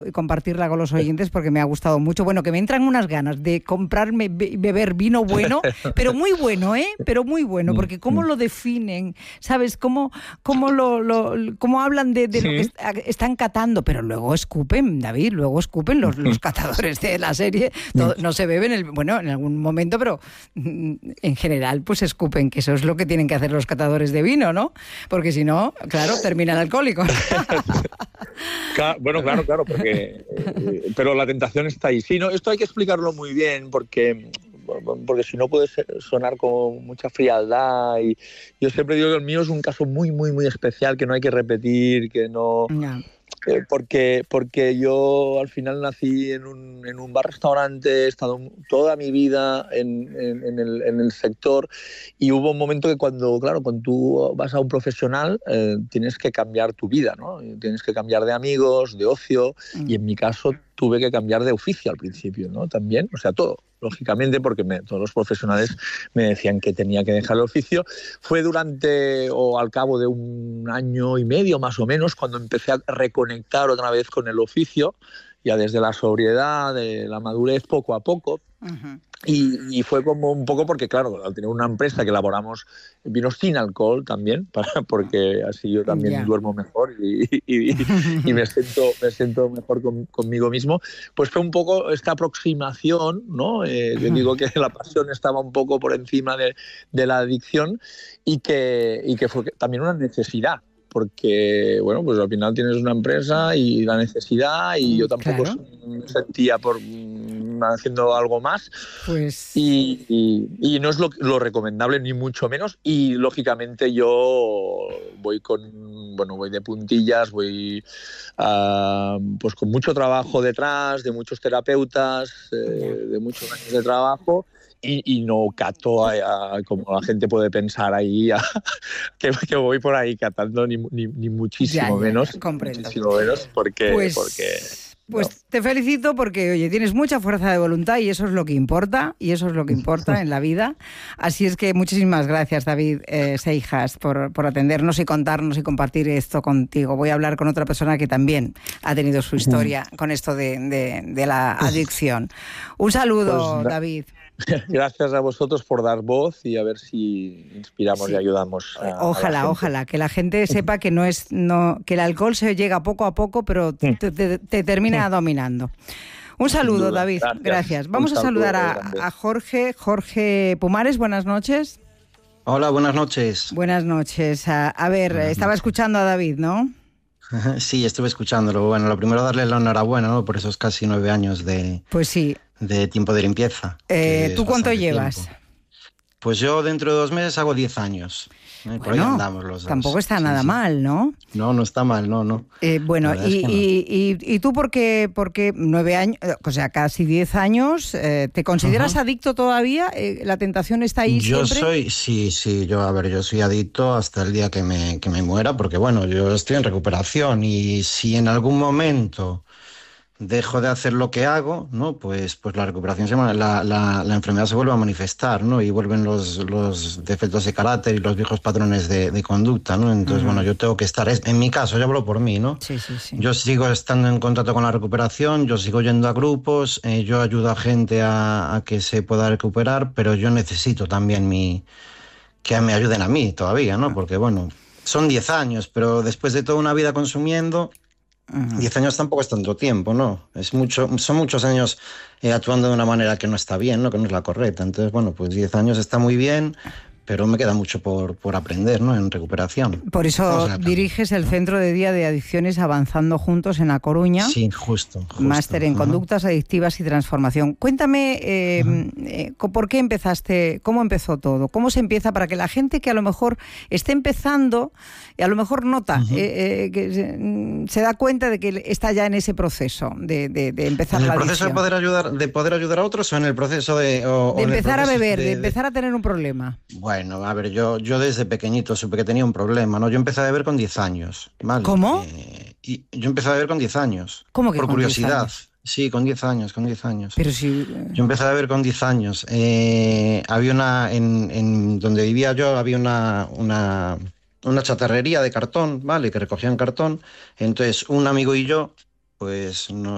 y compartirla con los oyentes porque me ha gustado mucho. Bueno, que me entran unas ganas de comprarme, beber vino bueno, pero muy bueno, pero muy bueno, porque cómo lo definen, ¿sabes? Cómo hablan de lo que están catando, pero luego escupen, David, los catadores de la serie, no se beben, en algún momento, pero en general pues escupen, que eso es lo que tienen que hacer los catadores de vino, ¿no? Porque si no, claro, terminan alcohólicos. Claro, porque pero la tentación está ahí. Sí, no, esto hay que explicarlo muy bien porque si no puede sonar con mucha frialdad, y yo siempre digo que el mío es un caso muy, muy, muy especial, que no hay que repetir, que no... Porque yo al final nací en un bar-restaurante, he estado toda mi vida en el sector, y hubo un momento que cuando tú vas a un profesional tienes que cambiar tu vida, ¿no? Tienes que cambiar de amigos, de ocio, y en mi caso tuve que cambiar de oficio al principio, ¿no? También, o sea, todo. Lógicamente, porque todos los profesionales me decían que tenía que dejar el oficio. Fue al cabo de un año y medio más o menos, cuando empecé a reconectar otra vez con el oficio, ya desde la sobriedad, de la madurez, poco a poco. Uh-huh. Y fue como un poco porque, claro, al tener una empresa que elaboramos vinos sin alcohol también, porque así yo también duermo mejor y me siento mejor conmigo mismo, pues fue un poco esta aproximación, ¿no? Yo digo que la pasión estaba un poco por encima de la adicción, y que fue también una necesidad. Porque, bueno, pues al final tienes una empresa y la necesidad, y yo tampoco me sentía haciendo algo más. Pues... Y no es lo recomendable, ni mucho menos. Y, lógicamente, yo voy de puntillas, voy pues con mucho trabajo detrás, de muchos terapeutas, de muchos años de trabajo. Y no cato como la gente puede pensar ahí, que voy por ahí catando, ni muchísimo menos. Comprendo. Muchísimo menos, porque... Pues te felicito porque, oye, tienes mucha fuerza de voluntad, y eso es lo que importa, en la vida. Así es que muchísimas gracias, David Seijas, por atendernos y contarnos y compartir esto contigo. Voy a hablar con otra persona que también ha tenido su historia con esto de la adicción. Un saludo, David. Gracias a vosotros por dar voz, y a ver si inspiramos y ayudamos Ojalá que la gente sepa que que el alcohol se llega poco a poco, pero te termina dominando. Un saludo, David. Gracias. Vamos a saludar a Jorge Pumares. Buenas noches. Hola, buenas noches. Buenas noches. A ver, estaba escuchando a David, ¿no? Sí, estuve escuchándolo. Bueno, lo primero, darle la enhorabuena, ¿no? Por esos casi 9 años de... Pues sí. De tiempo de limpieza. ¿Tú cuánto llevas? Tiempo. Pues yo dentro de 2 meses hago 10 años. Por ahí andamos los dos. Tampoco está nada mal, ¿no? No está mal, no. ¿Y tú por qué 9 años, o sea, casi 10 años, te consideras adicto todavía? ¿La tentación está ahí siempre? Yo soy adicto hasta el día que me muera, porque bueno, yo estoy en recuperación, y si en algún momento dejo de hacer lo que hago, ¿no? Pues la recuperación la enfermedad se vuelve a manifestar, ¿no? Y vuelven los defectos de carácter y los viejos patrones de conducta, ¿no? Entonces, bueno, yo tengo que estar, en mi caso, yo hablo por mí, ¿no? Sí. Yo sigo estando en contacto con la recuperación, yo sigo yendo a grupos, yo ayudo a gente a que se pueda recuperar, pero yo necesito también que me ayuden a mí todavía, ¿no? Porque, bueno, son 10 años, pero después de toda una vida consumiendo, 10 años tampoco es tanto tiempo, ¿no? Son muchos años actuando de una manera que no está bien, ¿no? Que no es la correcta. Entonces, bueno, pues 10 años está muy bien, pero me queda mucho por aprender, ¿no? En recuperación. Por eso diriges el Centro de Día de Adicciones Avanzando Juntos en A Coruña. Sí, justo. Máster en Conductas Adictivas y Transformación. Cuéntame, ¿por qué empezaste? ¿Cómo empezó todo? ¿Cómo se empieza para que la gente que a lo mejor esté empezando y a lo mejor nota, que se da cuenta de que está ya en ese proceso de empezar la adicción? ¿En el proceso de poder ayudar a otros, o en el proceso de empezar a beber, de empezar a tener un problema? Bueno, a ver, yo desde pequeñito supe que tenía un problema, ¿no? Yo empecé a beber con 10 años, ¿vale? ¿Cómo? Y yo empecé a beber con 10 años. ¿Cómo que por con curiosidad? 10 años? Sí, con 10 años. Pero si... Yo empecé a beber con 10 años. Había en donde vivía yo, había una chatarrería de cartón, ¿vale? Que recogían cartón. Entonces, un amigo y yo, pues